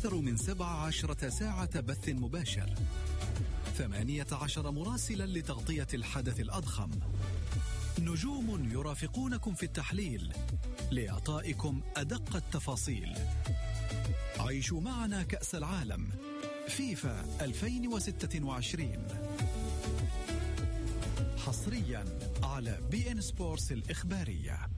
أكثر من 17 ساعة بث مباشر، 18 مراسلا لتغطية الحدث الأضخم، نجوم يرافقونكم في التحليل لإعطائكم أدق التفاصيل. عيشوا معنا كأس العالم فيفا 2026 حصريا على BN سبورتس الإخبارية.